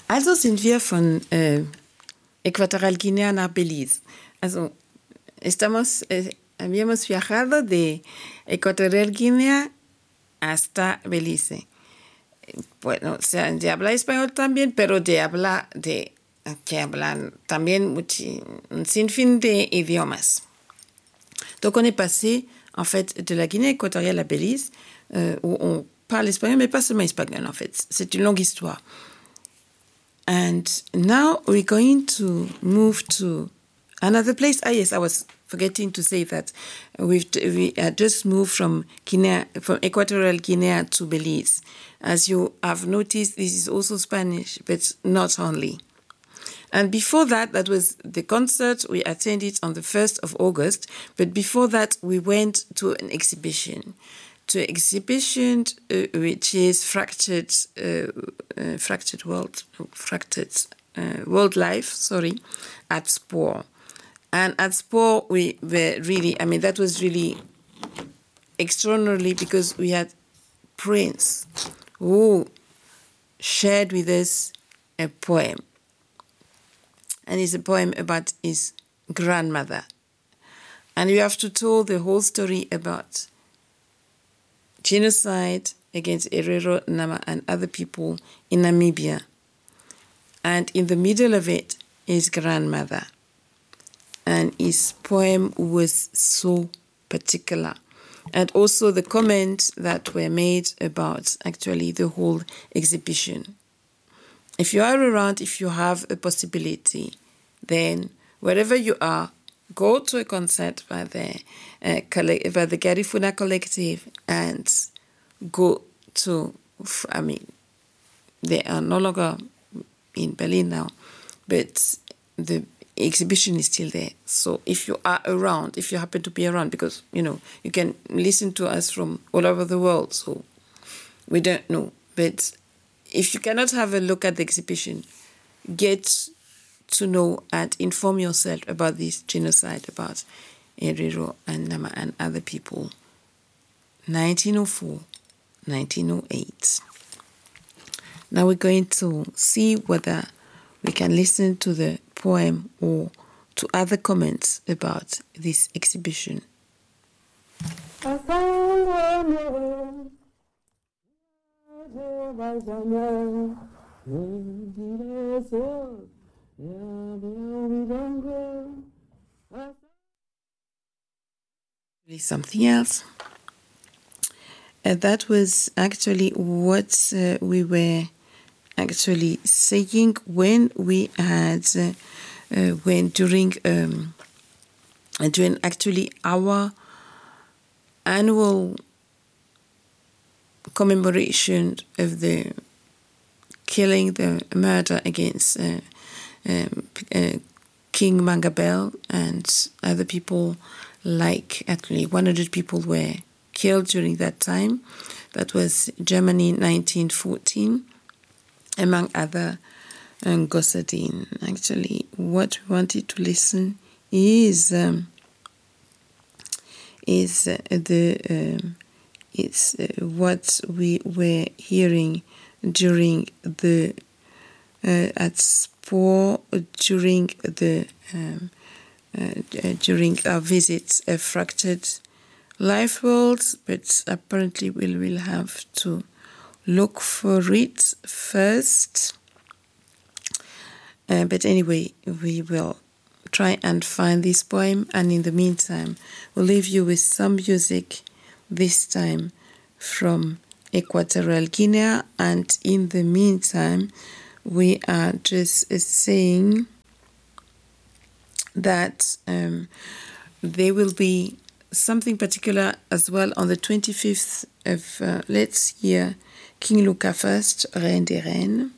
Also sind wir von Equatorial Guinea nach Belice. Also habíamos viajado de Equatorial Guinea hasta Belice. Bueno, o sea, se habla español también, pero que hablan también un sinfín de idiomas. Donc on est passé, en fait, de la Guinée équatoriale à Belize, où on parle espagnol, mais pas seulement espagnol, en fait. C'est une longue histoire. And now we're going to move to another place. Ah, yes, I was forgetting to say that we just moved from Equatorial Guinea to Belize. As you have noticed, this is also Spanish, but not only. And before that, that was the concert we attended on the 1st of August. But before that, we went to an exhibition. Which is Fractured World Life, at SPOR. And at SPOR, we were really, that was really extraordinary because we had Prince who shared with us a poem. And it's a poem about his grandmother. And you have to tell the whole story about genocide against Herero, Nama, and other people in Namibia. And in the middle of it, his grandmother. And his poem was so particular. And also the comments that were made about actually the whole exhibition. If you are around, if you have a possibility, then wherever you are, go to a concert by the Garifuna Collective and go to, they are no longer in Berlin now, but the exhibition is still there. So if you are around, if you happen to be around, because, you can listen to us from all over the world, so we don't know. But if you cannot have a look at the exhibition, get to know and inform yourself about this genocide, about Herero and Nama and other people. 1904, 1908. Now we're going to see whether we can listen to the poem or to other comments about this exhibition. Something else. That was actually what we were actually saying when we had during actually our annual commemoration of the killing, the murder against King Mangabell and other people. Like actually 100 people were killed during that time. That was Germany 1914, among other Gosadin. Actually, what we wanted to listen is what we were hearing during the at SPOR during our visits of Fractured Life Worlds, but apparently we will have to look for it first. But anyway, we will try and find this poem, and in the meantime, we'll leave you with some music, this time from Equatorial Guinea, and in the meantime, we are just saying that there will be something particular as well on the 25th of, let's hear King Luca first, Reine des Reines.